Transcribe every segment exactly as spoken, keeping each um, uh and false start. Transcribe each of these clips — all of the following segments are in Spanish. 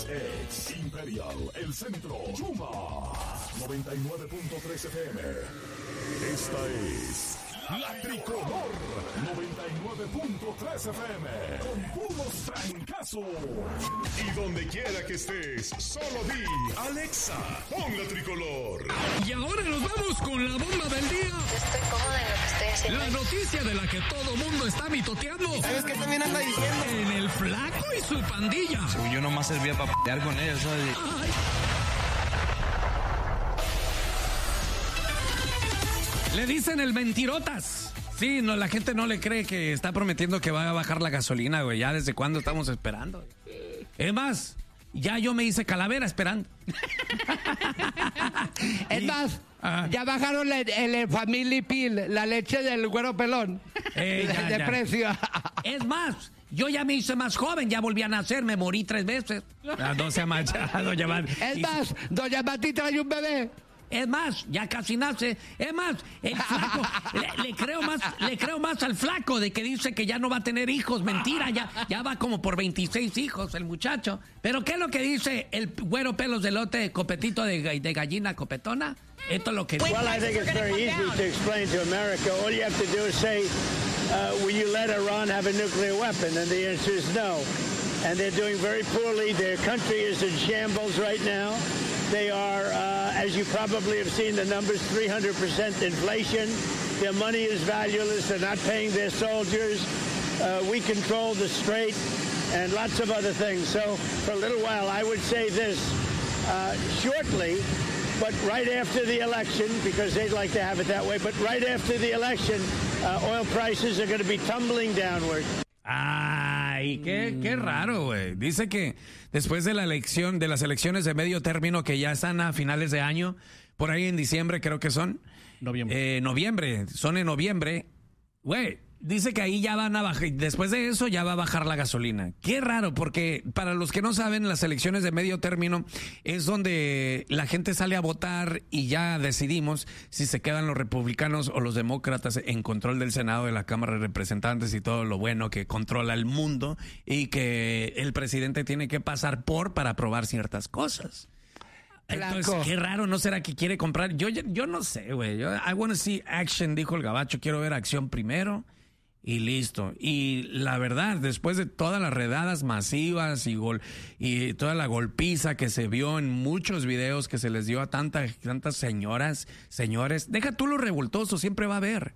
Ex Imperial, El Centro, Chuma, noventa y nueve punto tres F M. Esta es La Tricolor, noventa y nueve punto tres F M, con puros trancazos. Y donde quiera que estés, solo di, Alexa, pon La Tricolor. Y ahora nos vamos con la bomba del día. Estoy cómoda en lo que estoy haciendo. La noticia de la que todo mundo está mitoteando. ¿Sabes qué también anda diciendo? En el Flaco y su pandilla. Uy, yo nomás servía para pelear con ellos, ¿sabes? Ay. Le dicen el mentirotas. Sí, no, la gente no le cree que está prometiendo que va a bajar la gasolina, güey. Ya desde cuándo estamos esperando. Es más, ya yo me hice calavera esperando. Es más, Ajá. ya bajaron el, el Family Pill, la leche del güero pelón. Eh, de ya, de ya. precio. Es más, yo ya me hice más joven, ya volví a nacer, me morí tres veces. Ah, no se ha manchado, ya van. Es Y- más, doña Mati trae un bebé. Es más, ya casi nace. Es más, el flaco, le, le creo más, le creo más al flaco de que dice que ya no va a tener hijos. Mentira, ya, ya va como por veintiséis hijos el muchacho. Pero ¿qué es lo que dice el güero pelos de lote, copetito de, ga- de gallina copetona? Esto es lo que dice. Well, I think it's very easy to explain to America. All you have to do is say, uh, will you let Iran have a nuclear weapon? And the answer is no. And they're doing very poorly. Their country is in shambles right now. They are, uh, as you probably have seen the numbers, three hundred percent inflation. Their money is valueless. They're not paying their soldiers. Uh, we control the strait and lots of other things. So for a little while, I would say this, uh, shortly, but right after the election, because they'd like to have it that way, but right after the election, uh, oil prices are going to be tumbling downward. Ay, qué, qué raro, güey. Dice que después de la elección, de las elecciones de medio término que ya están a finales de año, por ahí en diciembre creo que son. Noviembre. Eh, noviembre, son en noviembre. Güey, dice que ahí ya van a bajar, después de eso ya va a bajar la gasolina. Qué raro, porque para los que no saben, las elecciones de medio término es donde la gente sale a votar y ya decidimos si se quedan los republicanos o los demócratas en control del Senado, de la Cámara de Representantes y todo lo bueno que controla el mundo y que el presidente tiene que pasar por para aprobar ciertas cosas. Entonces, Flaco. qué raro, ¿no será que quiere comprar? Yo, yo no sé, güey. Yo- I want to see action, dijo el gabacho. Quiero ver acción primero y listo. Y la verdad, después de todas las redadas masivas y, gol, y toda la golpiza que se vio en muchos videos que se les dio a tanta, tantas señoras, señores, deja tú lo revoltoso, siempre va a haber.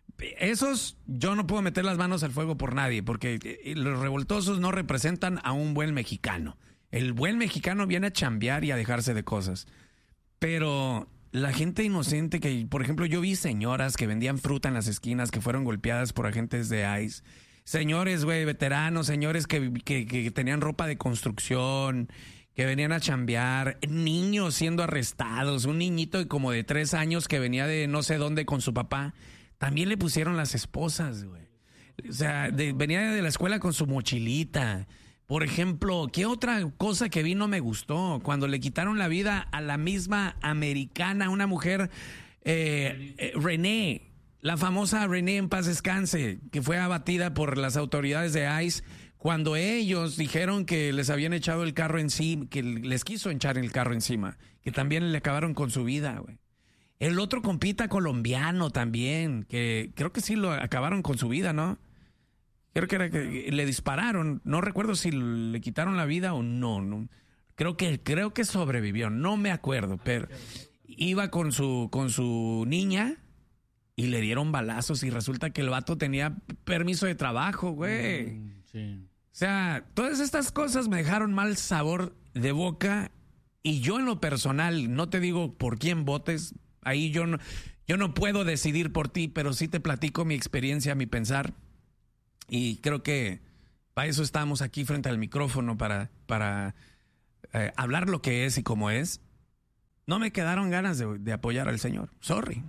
Esos, yo no puedo meter las manos al fuego por nadie, porque eh, los revoltosos no representan a un buen mexicano. El buen mexicano viene a chambear y a dejarse de cosas. Pero la gente inocente que, por ejemplo, yo vi señoras que vendían fruta en las esquinas que fueron golpeadas por agentes de ICE. Señores, güey, veteranos, señores que, que, que tenían ropa de construcción, que venían a chambear, niños siendo arrestados, un niñito como de tres años que venía de no sé dónde con su papá. También le pusieron las esposas, güey. O sea, de- venía de la escuela con su mochilita. Por ejemplo, ¿qué otra cosa que vi no me gustó? Cuando le quitaron la vida a la misma americana, una mujer, eh, eh, René, la famosa René en paz descanse, que fue abatida por las autoridades de ICE cuando ellos dijeron que les habían echado el carro encima, que les quiso echar el carro encima, que también le acabaron con su vida, güey. El otro compita colombiano también, que creo que sí lo acabaron con su vida, ¿no? Creo que era que le dispararon, no recuerdo si le quitaron la vida o no, no. Creo que creo que sobrevivió, no me acuerdo, pero iba con su con su niña y le dieron balazos y resulta que el vato tenía permiso de trabajo, güey. Mm, sí. O sea, todas estas cosas me dejaron mal sabor de boca y yo en lo personal, no te digo por quién votes, ahí yo no, yo no puedo decidir por ti, pero sí te platico mi experiencia, mi pensar. Y creo que para eso estamos aquí frente al micrófono, para, para eh, hablar lo que es y cómo es. No me quedaron ganas de, de apoyar al señor. Sorry.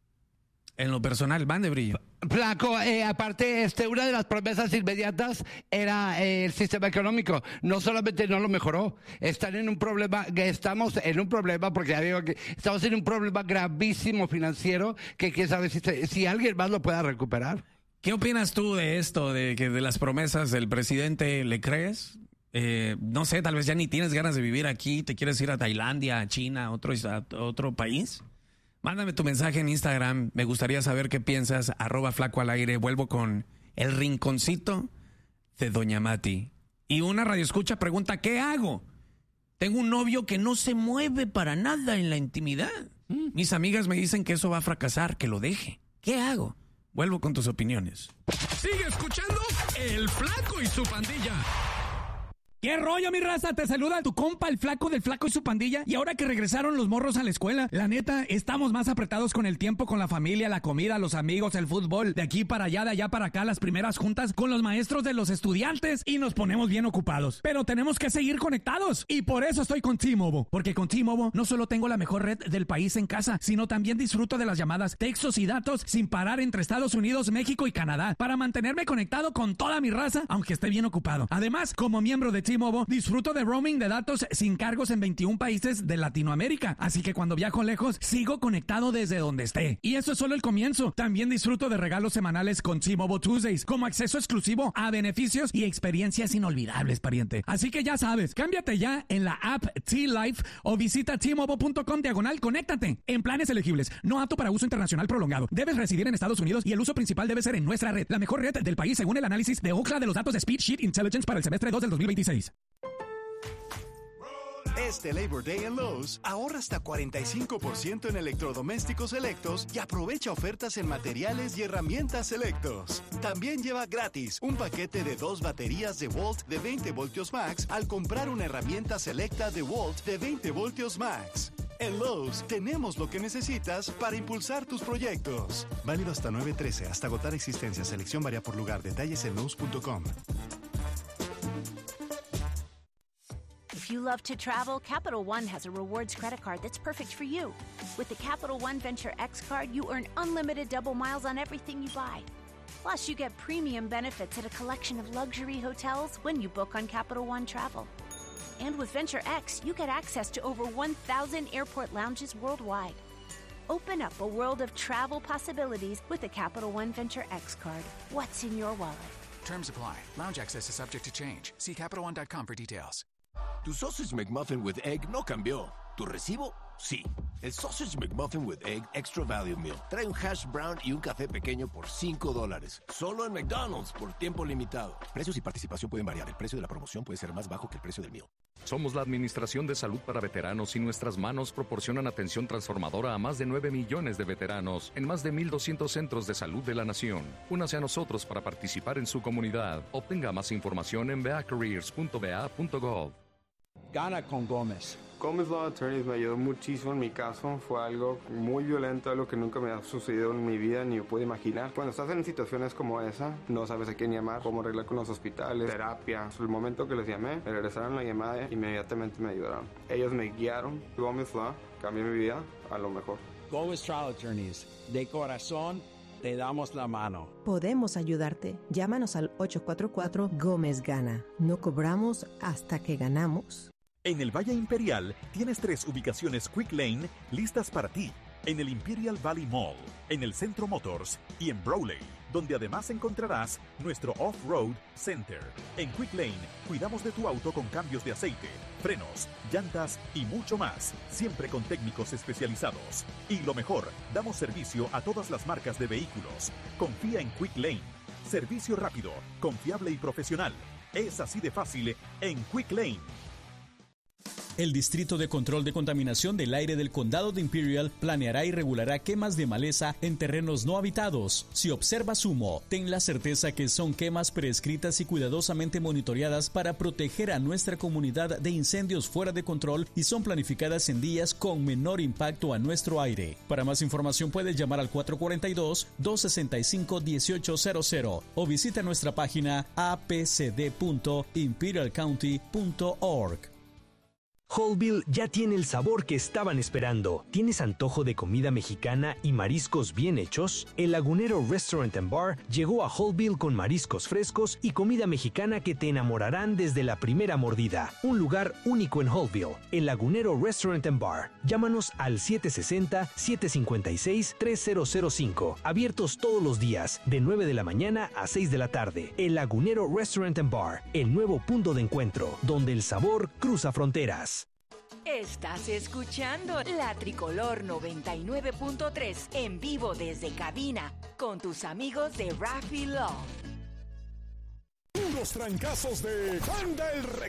En lo personal, van de brillo. Flaco, eh, aparte, este, una de las promesas inmediatas era eh, el sistema económico. No solamente no lo mejoró, están en un problema, que estamos en un problema, porque ya digo que estamos en un problema gravísimo financiero, que quién sabe si, se- si alguien más lo pueda recuperar. ¿Qué opinas tú de esto, de que de las promesas del presidente, le crees? Eh, no sé, tal vez ya ni tienes ganas de vivir aquí, te quieres ir a Tailandia, a China, a otro, a otro país. Mándame tu mensaje en Instagram, me gustaría saber qué piensas, arroba flaco al aire. Vuelvo con el rinconcito de Doña Mati. Y una radioescucha pregunta, ¿qué hago? Tengo un novio que no se mueve para nada en la intimidad. Mis amigas me dicen que eso va a fracasar, que lo deje. ¿Qué hago? Vuelvo con tus opiniones. Sigue escuchando El Flaco y su Pandilla. ¿Qué rollo, mi raza? Te saluda tu compa, el flaco del Flaco y su Pandilla. Y ahora que regresaron los morros a la escuela, la neta, estamos más apretados con el tiempo, con la familia, la comida, los amigos, el fútbol. De aquí para allá, de allá para acá, las primeras juntas con los maestros de los estudiantes. Y nos ponemos bien ocupados. Pero tenemos que seguir conectados. Y por eso estoy con T-Mobile. Porque con T-Mobile no solo tengo la mejor red del país en casa, sino también disfruto de las llamadas, textos y datos sin parar entre Estados Unidos, México y Canadá. Para mantenerme conectado con toda mi raza, aunque esté bien ocupado. Además, como miembro de T-Mobile, disfruto de roaming de datos sin cargos en veintiún países de Latinoamérica. Así que cuando viajo lejos, sigo conectado desde donde esté. Y eso es solo el comienzo. También disfruto de regalos semanales con T-Mobile Tuesdays, como acceso exclusivo a beneficios y experiencias inolvidables, pariente. Así que ya sabes, cámbiate ya en la app T-Life o visita T-Mobile.com diagonal conéctate. En planes elegibles, no apto para uso internacional prolongado. Debes residir en Estados Unidos y el uso principal debe ser en nuestra red, la mejor red del país según el análisis de Ookla de los datos de Speed Sheet Intelligence para el semestre dos del dos mil veintiséis. Este Labor Day en Lowe's, ahorra hasta cuarenta y cinco por ciento en electrodomésticos selectos y aprovecha ofertas en materiales y herramientas selectos. También lleva gratis un paquete de dos baterías de Volt de veinte voltios max al comprar una herramienta selecta de Volt de veinte voltios max. En Lowe's tenemos lo que necesitas para impulsar tus proyectos. Válido hasta nueve trece, hasta agotar existencia. Selección varía por lugar. Detalles en Lowe's punto com. If you love to travel, Capital One has a rewards credit card that's perfect for you. With the Capital One Venture X card, you earn unlimited double miles on everything you buy. Plus, you get premium benefits at a collection of luxury hotels when you book on Capital One Travel. And with Venture X, you get access to over one thousand airport lounges worldwide. Open up a world of travel possibilities with the Capital One Venture X card. What's in your wallet? Terms apply. Lounge access is subject to change. See Capital One dot com for details. Tu Sausage McMuffin with Egg no cambió. ¿Tu recibo? Sí. El Sausage McMuffin with Egg Extra Value Meal trae un hash brown y un café pequeño por cinco dólares. Solo en McDonald's por tiempo limitado. Precios y participación pueden variar. El precio de la promoción puede ser más bajo que el precio del meal. Somos la Administración de Salud para Veteranos y nuestras manos proporcionan atención transformadora a más de nueve millones de veteranos en más de mil doscientos centros de salud de la nación. Únase a nosotros para participar en su comunidad. Obtenga más información en v a careers punto v a punto gov. Gana con Gómez. Gómez Law Attorneys me ayudó muchísimo en mi caso. Fue algo muy violento, algo que nunca me ha sucedido en mi vida ni me puedo imaginar. Cuando estás en situaciones como esa, no sabes a quién llamar, cómo arreglar con los hospitales, terapia. El momento que les llamé, me regresaron la llamada e inmediatamente me ayudaron. Ellos me guiaron. Gómez Law cambió mi vida a lo mejor. Gómez Trial Attorneys, de corazón, te damos la mano. Podemos ayudarte. Llámanos al ocho cuatro cuatro Gómez Gana. No cobramos hasta que ganamos. En el Valle Imperial tienes tres ubicaciones Quick Lane listas para ti. En el Imperial Valley Mall, en el Centro Motors y en Brawley, donde además encontrarás nuestro Off-Road Center. En Quick Lane cuidamos de tu auto con cambios de aceite, frenos, llantas y mucho más, siempre con técnicos especializados. Y lo mejor, damos servicio a todas las marcas de vehículos. Confía en Quick Lane. Servicio rápido, confiable y profesional. Es así de fácil en Quick Lane. El Distrito de Control de Contaminación del Aire del Condado de Imperial planeará y regulará quemas de maleza en terrenos no habitados. Si observas humo, ten la certeza que son quemas prescritas y cuidadosamente monitoreadas para proteger a nuestra comunidad de incendios fuera de control y son planificadas en días con menor impacto a nuestro aire. Para más información puedes llamar al cuatro cuatro dos, dos seis cinco, uno ocho cero cero o visita nuestra página a p c d punto imperial county punto org. Holtville ya tiene el sabor que estaban esperando. ¿Tienes antojo de comida mexicana y mariscos bien hechos? El Lagunero Restaurant and Bar llegó a Holtville con mariscos frescos y comida mexicana que te enamorarán desde la primera mordida. Un lugar único en Holtville. El Lagunero Restaurant and Bar. Llámanos al siete seis cero, siete cinco seis, tres cero cero cinco. Abiertos todos los días, de nueve de la mañana a seis de la tarde. El Lagunero Restaurant and Bar. El nuevo punto de encuentro, donde el sabor cruza fronteras. Estás escuchando La Tricolor noventa y nueve punto tres en vivo desde cabina con tus amigos de Raffy Love. Unos trancazos de Banda El Recodo.